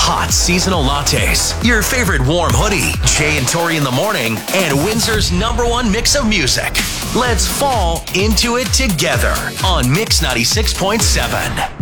hot seasonal lattes, your favorite warm hoodie, Jay and Tori in the morning, and Windsor's #1 mix of music. Let's fall into it together on Mix 96.7.